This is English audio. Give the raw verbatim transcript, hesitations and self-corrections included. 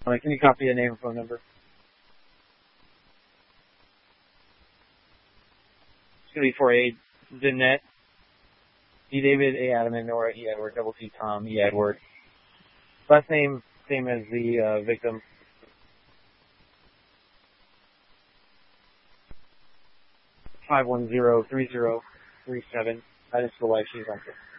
Uh, can you copy a name and phone number? It's going to be for A. Danette, D. David, A. Adam, and Nora, E. Edward, double T. Tom, E. Edward. Last name, same as the uh, victim. five one zero three zero three seven. That is the life she's on.